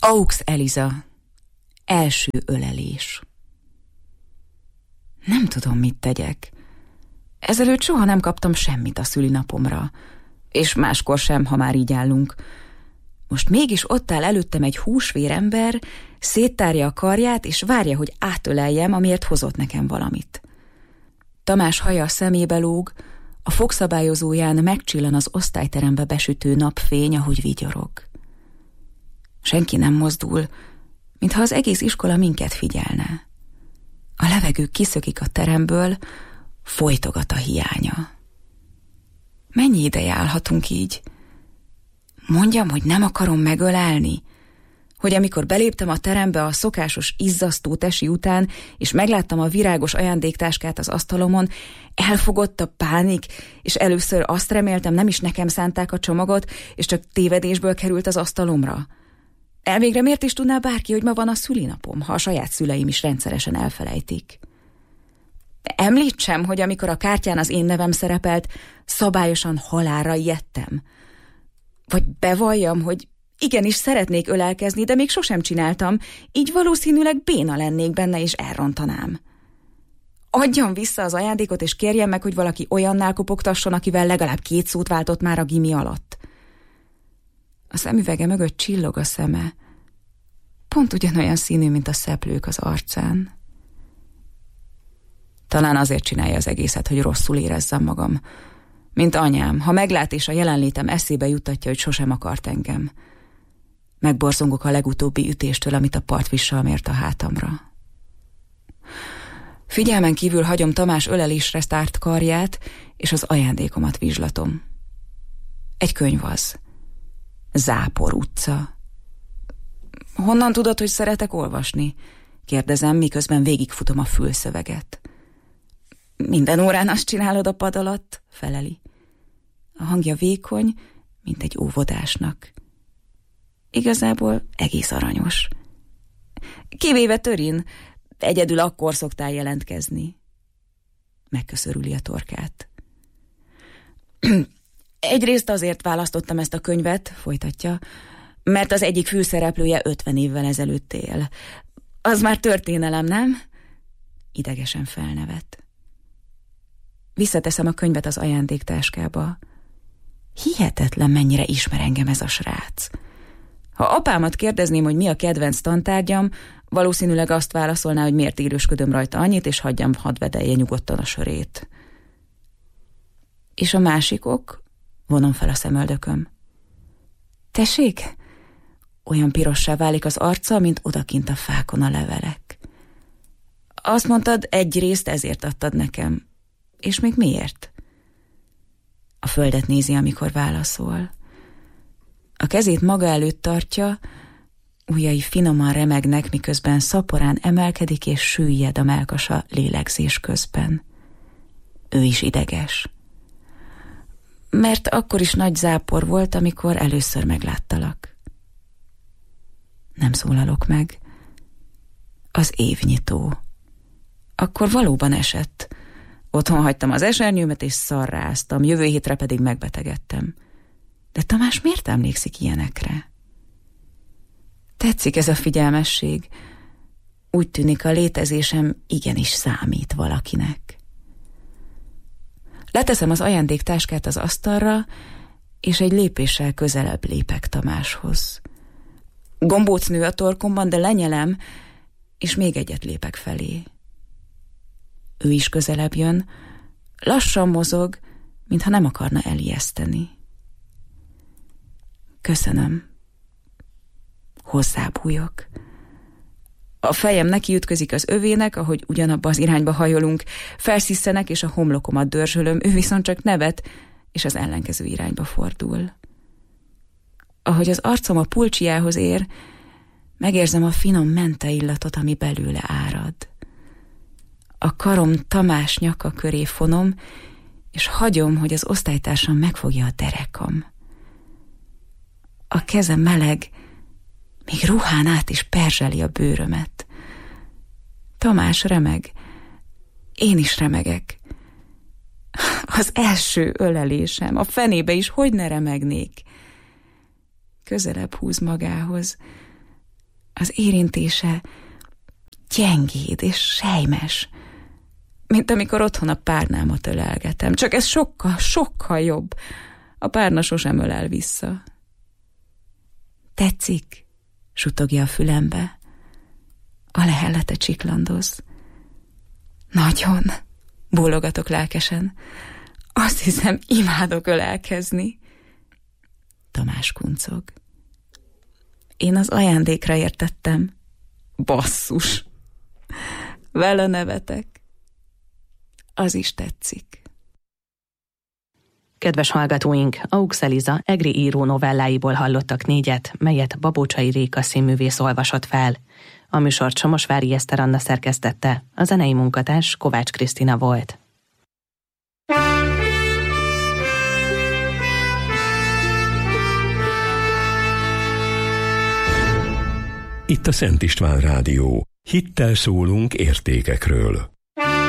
Aux Eliza. Első ölelés. Nem tudom, mit tegyek. Ezelőtt soha nem kaptam semmit a szülinapomra, és máskor sem, ha már így állunk. Most mégis ott áll előttem egy húsvér ember, széttárja a karját, és várja, hogy átöleljem, amiért hozott nekem valamit. Tamás haja a szemébe lóg, a fogszabályozóján megcsillan az osztályterembe besütő napfény, ahogy vigyorog. Senki nem mozdul, mintha az egész iskola minket figyelne. A levegő kiszökik a teremből, folytogat a hiánya. Mennyi ideje állhatunk így? Mondjam, hogy nem akarom megölelni? Hogy amikor beléptem a terembe a szokásos izzasztó tesi után, és megláttam a virágos ajándéktáskát az asztalomon, elfogott a pánik, és először azt reméltem, nem is nekem szánták a csomagot, és csak tévedésből került az asztalomra. Elvégre miért is tudná bárki, hogy ma van a szülinapom, ha a saját szüleim is rendszeresen elfelejtik? Említsem, hogy amikor a kártyán az én nevem szerepelt, szabályosan halálra ijedtem. Vagy bevalljam, hogy igenis szeretnék ölelkezni, de még sosem csináltam, így valószínűleg béna lennék benne, és elrontanám. Adjam vissza az ajándékot, és kérjem meg, hogy valaki olyannál kopogtasson, akivel legalább 2 szót váltott már a gimi alatt. A szemüvege mögött csillog a szeme. Pont ugyanolyan színű, mint a szeplők az arcán. Talán azért csinálja az egészet, hogy rosszul érezzem magam. Mint anyám, ha meglát és a jelenlétem eszébe juttatja, hogy sosem akart engem. Megborzongok a legutóbbi ütéstől, amit a partvissal mért a hátamra. Figyelmen kívül hagyom Tamás ölelésre tárt karját, és az ajándékomat vizslatom. Egy könyv az. Zápor utca. Honnan tudod, hogy szeretek olvasni? Kérdezem, miközben végigfutom a fülszöveget. Minden órán azt csinálod a pad alatt, feleli. A hangja vékony, mint egy óvodásnak. Igazából egész aranyos. Kivéve Törin, egyedül akkor szoktál jelentkezni. Megköszörüli a torkát. Egyrészt azért választottam ezt a könyvet, folytatja, mert az egyik főszereplője 50 évvel ezelőtt él. Az már történelem, nem? Idegesen felnevet. Visszateszem a könyvet az ajándéktáskába. Hihetetlen, mennyire ismer engem ez a srác. Ha apámat kérdezném, hogy mi a kedvenc tantárgyam, valószínűleg azt válaszolná, hogy miért írősködöm rajta annyit, és hagyjam, hadd vedelje nyugodtan a sörét. És a másikok? Vonom fel a szemöldököm. Tessék? Olyan pirossá válik az arca, mint odakint a fákon a levelek. Azt mondtad, egyrészt ezért adtad nekem. És még miért? A földet nézi, amikor válaszol. A kezét maga előtt tartja, ujjai finoman remegnek, miközben szaporán emelkedik és süllyed a mellkasa lélegzés közben. Ő is ideges. Mert akkor is nagy zápor volt, amikor először megláttalak. Nem szólalok meg. Az évnyitó. Akkor valóban esett. Otthon hagytam az esernyőmet, és szarráztam, jövő hétre pedig megbetegedtem. De Tamás miért emlékszik ilyenekre? Tetszik ez a figyelmesség. Úgy tűnik, a létezésem igenis számít valakinek. Leteszem az ajándéktáskát az asztalra, és egy lépéssel közelebb lépek Tamáshoz. Gombóc nő a torkomban, de lenyelem, és még egyet lépek felé. Ő is közelebb jön, lassan mozog, mintha nem akarna elijeszteni. Köszönöm. Hozzábújok. A fejem nekiütközik az övének, ahogy ugyanabba az irányba hajolunk, felszisszenek, és a homlokomat dörzsölöm, ő viszont csak nevet, és az ellenkező irányba fordul. Ahogy az arcom a pulcsiához ér, megérzem a finom menta illatot, ami belőle árad. A karom Tamás nyaka köré fonom, és hagyom, hogy az osztálytársam megfogja a derekam. A kezem meleg, még ruhán át is perzseli a bőrömet. Tamás remeg, én is remegek. Az első ölelésem, a fenébe is, hogy ne remegnék. Közelebb húz magához, Az érintése gyengéd és sejmes, mint amikor otthon a párnámat ölelgetem. Csak ez sokkal, sokkal jobb. A párna sosem ölel vissza. Tetszik? Sutogja a fülembe. A lehellete csiklandoz. Nagyon, bólogatok lelkesen. Azt hiszem, imádok ölelkezni. Tamás kuncog. Én az ajándékra értettem. Basszus. Vele nevetek. Az is tetszik. Kedves hallgatóink, Aux Eliza egri író novelláiból hallottak 4, melyet Babócsai Réka színművész olvasott fel. A műsort Somosvári Eszter Anna szerkesztette, a zenei munkatárs Kovács Krisztina volt. Itt a Szent István Rádió. Hittel szólunk értékekről.